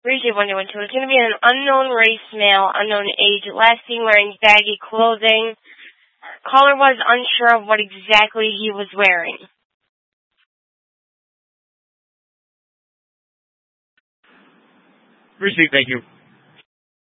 32112. It's going to be an unknown race male, unknown age, last seen wearing baggy clothing. Caller was unsure of what exactly he was wearing. Received, thank you.